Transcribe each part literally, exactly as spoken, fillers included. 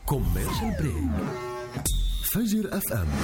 كوميرشال بريك. فجر اف ام.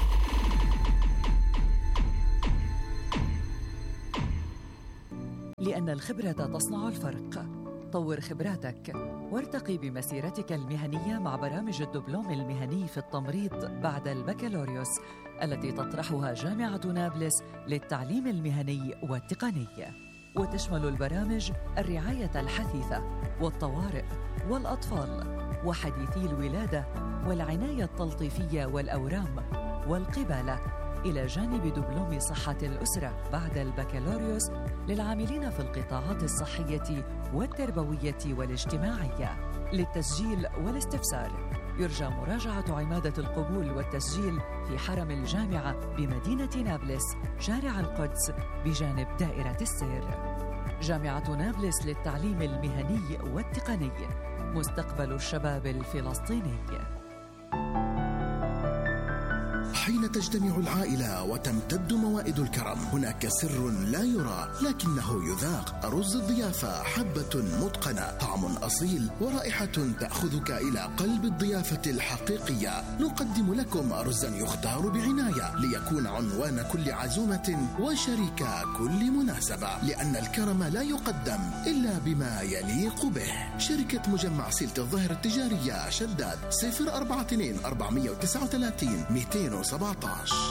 لأن الخبرة تصنع الفرق. طور خبراتك وارتقي بمسيرتك المهنية مع برامج الدبلوم المهني في التمريض بعد البكالوريوس التي تطرحها جامعة نابلس للتعليم المهني والتقني. وتشمل البرامج الرعاية الحثيثة والطوارئ والأطفال وحديثي الولادة والعناية التلطيفية والأورام والقبالة، إلى جانب دبلوم صحة الأسرة بعد البكالوريوس للعاملين في القطاعات الصحية والتربوية والاجتماعية. للتسجيل والاستفسار يرجى مراجعة عمادة القبول والتسجيل في حرم الجامعة بمدينة نابلس، شارع القدس بجانب دائرة السير. جامعة نابلس للتعليم المهني والتقني، مستقبل الشباب الفلسطيني. حين تجتمع العائلة وتمتد موائد الكرم هناك سر لا يرى لكنه يذاق. رز الضيافة، حبة متقنة، طعم أصيل ورائحة تأخذك إلى قلب الضيافة الحقيقية. نقدم لكم رزا يختار بعناية ليكون عنوان كل عزومة وشريك كل مناسبة، لأن الكرم لا يقدم إلا بما يليق به. شركة مجمع سلة الظهر التجارية، شداد صفر أربعة اثنين أربعمائة وتسعة وثلاثين مئتين وسبعة عشر.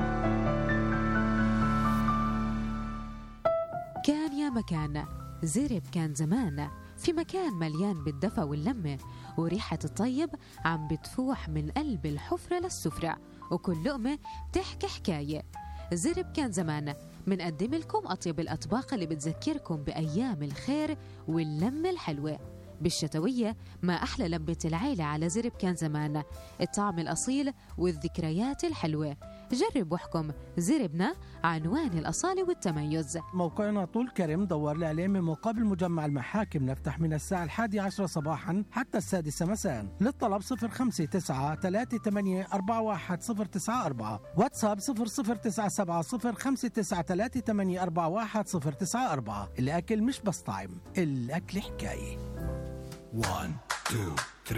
كان يا مكان زرب كان زمان، في مكان مليان بالدفى واللمة وريحة الطيب عم بتفوح من قلب الحفرة للسفرة، وكل لقمة بتحكي حكاية. زرب كان زمان منقدم لكم أطيب الأطباق اللي بتذكركم بأيام الخير واللمة الحلوة. بالشتوية ما أحلى لمة العيلة على زرب كان زمان، الطعم الأصيل والذكريات الحلوة. جرب واحكم زربنا، عنوان الأصالة والتميز. موقعنا طول كرم، دور لي عليه من مقابل مجمع المحاكم. نفتح من الساعة الحادية عشرة صباحا حتى السادسة مساء. للطلب صفر خمسة تسعة ثلاثة ثمانية أربعة واحد صفر تسعة أربعة، واتساب صفر صفر تسعة سبعة صفر خمسة تسعة ثلاثة ثمانية أربعة واحد صفر تسعة أربعة. الأكل مش بس طعم، الأكل حكاية. واحد اثنين ثلاثة